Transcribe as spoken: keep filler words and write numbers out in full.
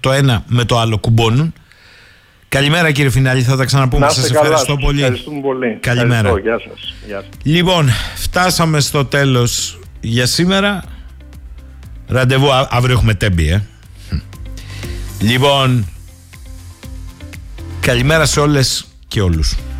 το ένα με το άλλο κουμπώνουν. Καλημέρα κύριε Φινάλη, θα τα ξαναπούμε. Σας ευχαριστώ πολύ. Ευχαριστούμε πολύ. Καλημέρα. Ευχαριστώ. Γεια σας. Γεια σας. Λοιπόν, φτάσαμε στο τέλος για σήμερα. Ραντεβού, αύριο έχουμε τέμπη, ε. Λοιπόν, καλημέρα σε όλες και όλους.